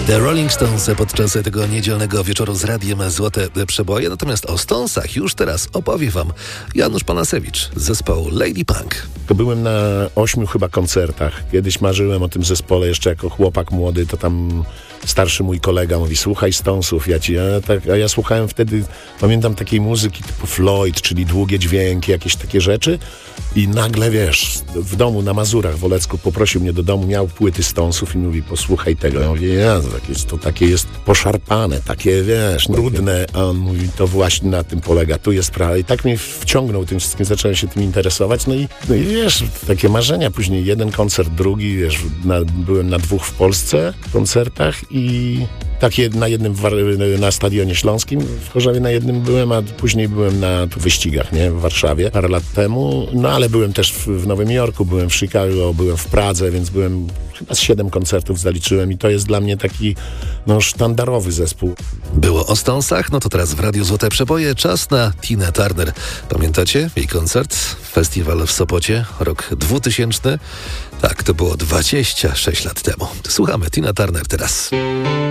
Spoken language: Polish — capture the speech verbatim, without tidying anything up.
The Rolling Stones podczas tego niedzielnego wieczoru z radiem Złote Przeboje. Natomiast o Stonesach już teraz opowie wam Janusz Panasewicz z zespołu Lady Punk. Byłem na ośmiu chyba koncertach. Kiedyś marzyłem o tym zespole jeszcze jako chłopak młody, to tam starszy mój kolega mówi, słuchaj Stonesów, ja ci, a, tak, a ja słuchałem wtedy, pamiętam takiej muzyki typu Floyd, czyli długie dźwięki, jakieś takie rzeczy i nagle, wiesz, w domu na Mazurach w Olecku poprosił mnie do domu, miał płyty Stonesów i mówi, posłuchaj tego. Ja mówię, Jezu, to takie jest poszarpane, takie, wiesz, brudne, a on mówi, to właśnie na tym polega, tu jest prawda. I tak mnie wciągnął tym wszystkim, zacząłem się tym interesować, no i, no i wiesz, takie marzenia, później jeden koncert, drugi, wiesz, na, byłem na dwóch w Polsce koncertach i tak na jednym na Stadionie Śląskim w Chorzowie na jednym byłem, a później byłem na tu wyścigach, nie, w Warszawie parę lat temu, no ale byłem też w, w Nowym Jorku, byłem w Chicago, byłem w Pradze, więc byłem chyba z siedem koncertów zaliczyłem i to jest dla mnie taki no sztandarowy zespół. Było o Stonesach, no to teraz w Radiu Złote Przeboje czas na Tinę Turner. Pamiętacie jej koncert? Festiwal w Sopocie, rok dwutysięczny. Tak, to było dwadzieścia sześć lat temu. Słuchamy Tina Turner teraz.